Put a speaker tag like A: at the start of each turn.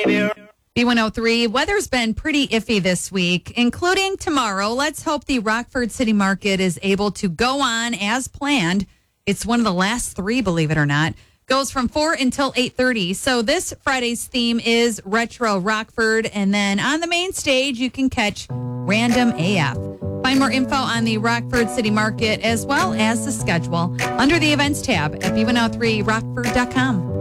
A: B103, weather's been pretty iffy this week, including tomorrow. Let's hope the Rockford City Market is able to go on as planned. It's one of the last three, believe it or not. Goes from 4 until 8:30. So this Friday's theme is Retro Rockford. And then on the main stage, you can catch Random AF. Find more info on the Rockford City Market as well as the schedule under the events tab at b103rockford.com.